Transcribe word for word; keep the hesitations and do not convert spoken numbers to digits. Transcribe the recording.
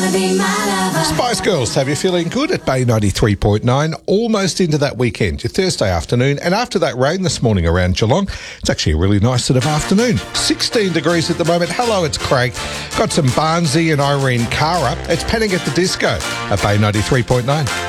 wanna be my lover. Spice Girls have you feeling good at Bay ninety-three point nine, almost into that weekend, your Thursday afternoon, and after that rain this morning around Geelong, it's actually a really nice sort of afternoon. sixteen degrees at the moment. Hello, it's Craig. Got some Barnsey and Irene Cara. It's Panic at the Disco at Bay ninety-three point nine.